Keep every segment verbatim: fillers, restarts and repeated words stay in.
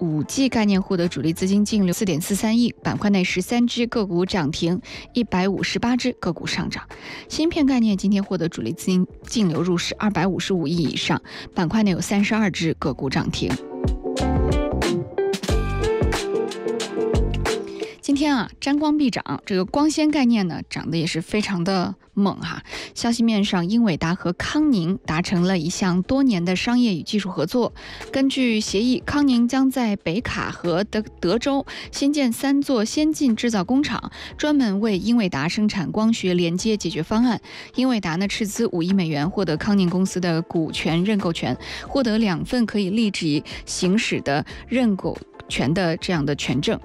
五 G 概念获得主力资金净流 四点四三亿，板块内十三只个股涨停，一百五十八只个股上涨。芯片概念今天获得主力资金净流入是二百五十五亿以上，板块内有三十二只个股涨停。今天啊，沾光必涨，这个光纤概念呢涨得也是非常的猛哈。消息面上，英伟达和康宁达成了一项多年的商业与技术合作。根据协议，康宁将在北卡和德德州新建三座先进制造工厂，专门为英伟达生产光学连接解决方案。英伟达呢斥资五亿美元获得康宁公司的股权认购权，获得两份可以立即行使的认购权的这样的权证。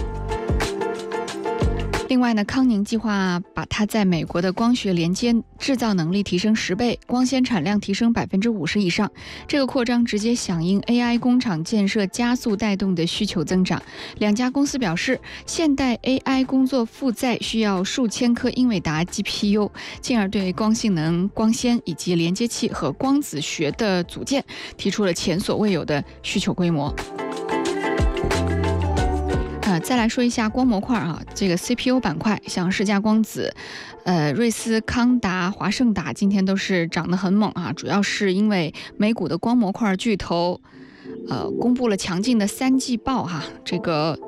另外呢，康宁计划把它在美国的光学连接制造能力提升十倍，光纤产量提升百分之五十以上。这个扩张直接响应 A I 工厂建设加速带动的需求增长。两家公司表示，现代 A I 工作负载需要数千颗英伟达 G P U， 进而对光性能、光纤以及连接器和光子学的组件提出了前所未有的需求规模。呃，再来说一下光模块啊，这个 C P U 板块，像世嘉光子、呃瑞思康达、华盛达今天都是涨得很猛啊，主要是因为美股的光模块巨头，呃，公布了强劲的三季报哈，这个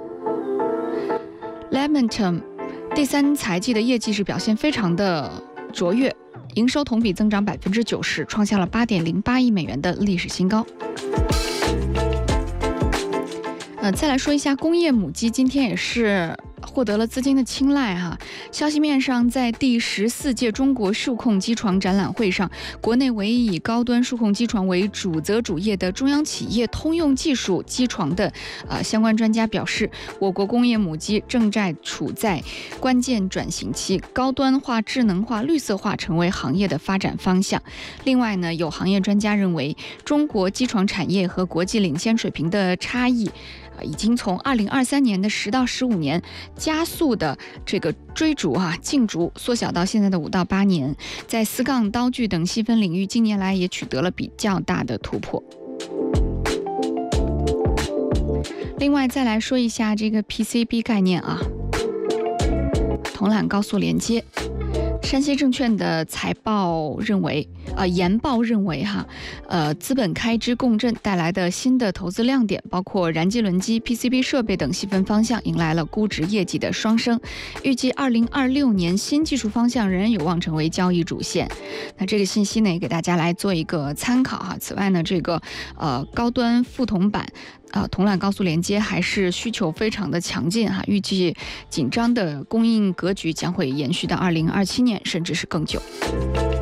Lamentum 第三财季的业绩是表现非常的卓越，营收同比增长百分之九十，创下了八点零八亿美元的历史新高。呃，再来说一下工业母机，今天也是获得了资金的青睐哈。消息面上，在第十四届中国数控机床展览会上，国内唯一以高端数控机床为主责主业的中央企业通用技术机床的呃相关专家表示，我国工业母机正在处在关键转型期，高端化、智能化、绿色化成为行业的发展方向。另外呢，有行业专家认为，中国机床产业和国际领先水平的差异。已经从二零二三年的十到十五年加速的这个追逐啊竞逐，缩小到现在的五到八年，在丝杠、刀具等细分领域，近年来也取得了比较大的突破。另外，再来说一下这个 P C B 概念啊，铜缆高速连接。山西证券的财报认为，呃，研报认为哈，呃，资本开支共振带来的新的投资亮点，包括燃机轮机、P C B 设备等细分方向，迎来了估值业绩的双升。预计二零二六年新技术方向仍然有望成为交易主线。那这个信息呢，也给大家来做一个参考哈。此外呢，这个呃高端副铜板。呃，铜缆高速连接还是需求非常的强劲哈，预计紧张的供应格局将会延续到二零二七年，甚至是更久。